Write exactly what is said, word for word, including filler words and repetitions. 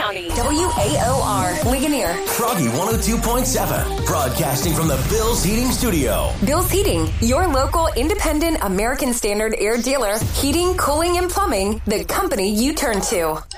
County. W A O R, Ligonier. Froggy one oh two point seven, broadcasting from the Bill's Heating Studio. Bill's Heating, your local independent American Standard air dealer. Heating, cooling, and plumbing, the company you turn to.